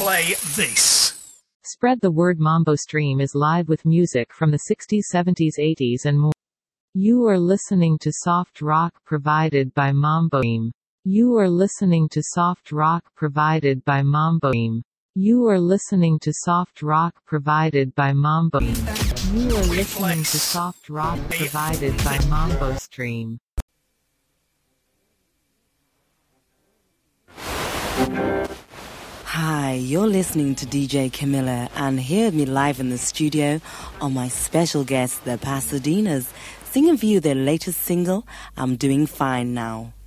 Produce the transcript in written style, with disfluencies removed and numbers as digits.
play this. Spread the word. Mambo Stream is live with music from the 60s, 70s, 80s and more. You are listening to soft rock provided by Mambo Stream. You are listening to soft rock provided by Mambo Stream. You are listening to soft rock provided by Mambo Stream. You are listening to soft rock provided by Mambo Stream. Hi, you're listening to DJ Camilla and hear me live in the studio on my special guest, the Pasadenas, singing for you their latest single, I'm Doing Fine Now.